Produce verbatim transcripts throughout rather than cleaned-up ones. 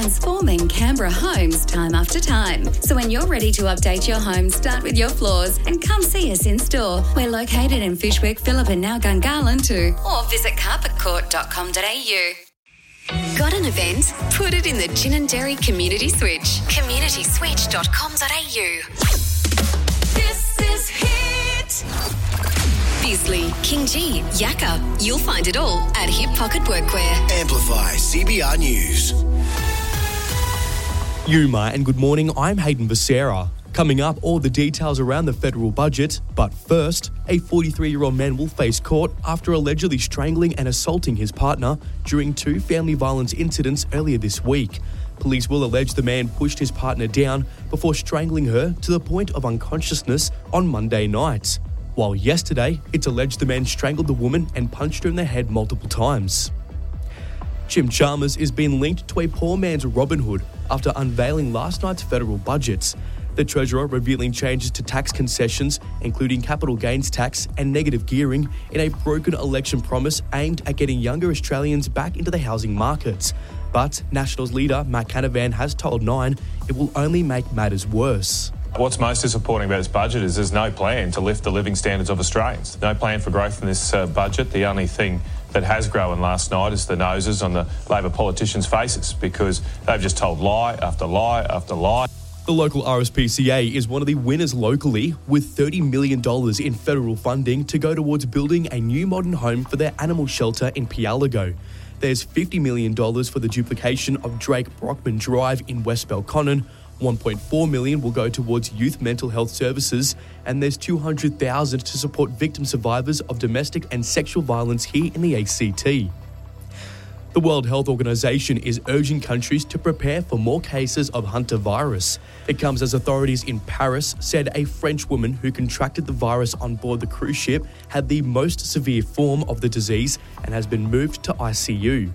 transforming Canberra homes time after time. So when you're ready to update your home, start with your floors and come see us in store. We're located in Fyshwick, Phillip and now Gungahlin too. Or visit carpet court dot com dot a u. Got an event? Put it in the Ginninderry Community Switch. community switch dot com dot a u. This is Hit. Bisley, King G, Yakka. You'll find it all at Hip Pocket Workwear. Amplify C B R News. Yuma and good morning, I'm Hayden Becerra. Coming up, all the details around the federal budget. But first, a forty-three-year-old man will face court after allegedly strangling and assaulting his partner during two family violence incidents earlier this week. Police will allege the man pushed his partner down before strangling her to the point of unconsciousness on Monday night. While yesterday, it's alleged the man strangled the woman and punched her in the head multiple times. Jim Chalmers is being linked to a poor man's Robin Hood after unveiling last night's federal budget. The Treasurer revealing changes to tax concessions, including capital gains tax and negative gearing, in a broken election promise aimed at getting younger Australians back into the housing markets. But Nationals leader Matt Canavan has told Nine it will only make matters worse. What's most disappointing about this budget is there's no plan to lift the living standards of Australians. No plan for growth in this uh, budget. The only thing that has grown last night is the noses on the Labor politicians' faces, because they've just told lie after lie after lie. The local R S P C A is one of the winners locally, with thirty million dollars in federal funding to go towards building a new modern home for their animal shelter in Pialago. There's fifty million dollars for the duplication of Drake Brockman Drive in West Belconnen, one point four million dollars will go towards youth mental health services, and there's two hundred thousand dollars to support victim survivors of domestic and sexual violence here in the A C T. The World Health Organization is urging countries to prepare for more cases of Hunter virus. It comes as authorities in Paris said a French woman who contracted the virus on board the cruise ship had the most severe form of the disease and has been moved to I C U.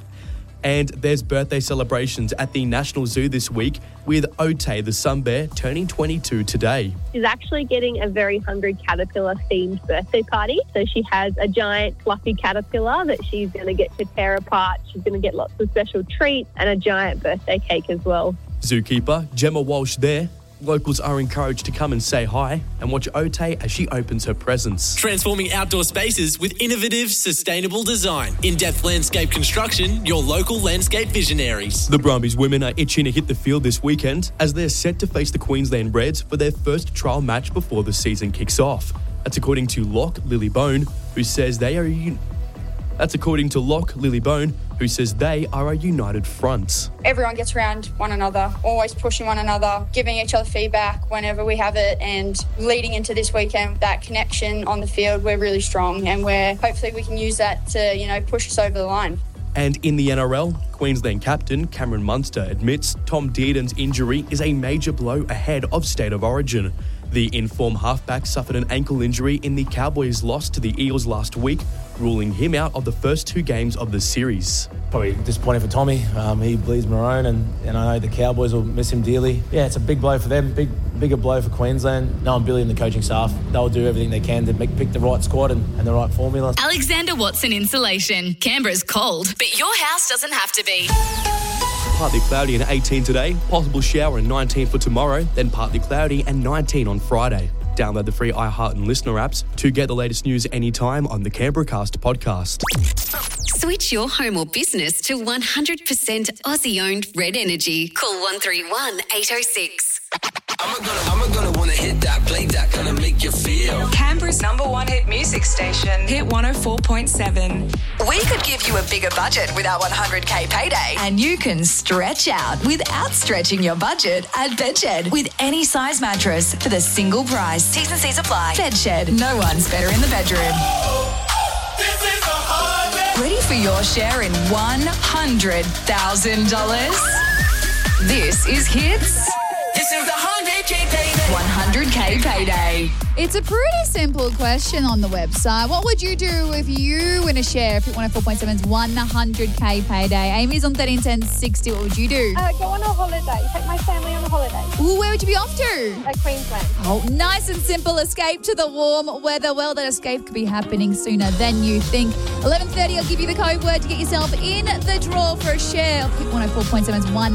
And there's birthday celebrations at the National Zoo this week, with Otay the sun bear turning twenty-two today. She's actually getting a very hungry caterpillar themed birthday party. So she has a giant fluffy caterpillar that she's going to get to tear apart. She's going to get lots of special treats and a giant birthday cake as well. Zookeeper Gemma Walsh there. Locals are encouraged to come and say hi and watch Otay as she opens her presents. Transforming outdoor spaces with innovative, sustainable design. In-depth landscape construction, your local landscape visionaries. The Brumbies women are itching to hit the field this weekend as they're set to face the Queensland Reds for their first trial match before the season kicks off. That's according to Locke Lillybone, who says they are... Un- That's according to Locke Lillybone, who says they are a united front. Everyone gets around one another, always pushing one another, giving each other feedback whenever we have it, and leading into this weekend, that connection on the field, we're really strong, and we're hopefully we can use that to, you know, push us over the line. And in the N R L, Queensland captain Cameron Munster admits Tom Dearden's injury is a major blow ahead of State of Origin. The in-form halfback suffered an ankle injury in the Cowboys' loss to the Eels last week, ruling him out of the first two games of the series. Probably disappointing for Tommy. Um, he bleeds maroon, and, and I know the Cowboys will miss him dearly. Yeah, it's a big blow for them, big bigger blow for Queensland. Knowing Billy and the coaching staff, they'll do everything they can to make, pick the right squad and, and the right formula. Alexander Watson Insulation. Canberra's cold, but your house doesn't have to be. Partly cloudy and eighteen today, possible shower and nineteen for tomorrow, then partly cloudy and nineteen on Friday. Download the free iHeart and Listener apps to get the latest news anytime on the Canberracast podcast. Switch your home or business to one hundred percent Aussie-owned Red Energy. Call one three one, eight oh six. I'm gonna, I'm gonna wanna hit that, play that, gonna make you feel. Canberra's number one hit music station, Hit one oh four point seven. We could give you a bigger budget with our one hundred K payday. And you can stretch out without stretching your budget at Bedshed with any size mattress for the single price. T's and C's apply. Bedshed, no one's better in the bedroom. This is a hard. Ready for your share in one hundred thousand dollars? This is Hits. This is the one hundred K payday. one hundred K payday. It's a pretty simple question on the website. What would you do if you win a share of one oh four point seven's one hundred K payday? Amy's on thirteen ten sixty. What would you do? Uh, go on a holiday. Take my family on a holiday. Ooh, where would you be off to? Uh, Queensland. Oh, nice and simple. Escape to the warm weather. Well, that escape could be happening sooner than you think. eleven thirty, I'll give you the code word to get yourself in the draw for a share of Hit one oh four point seven's one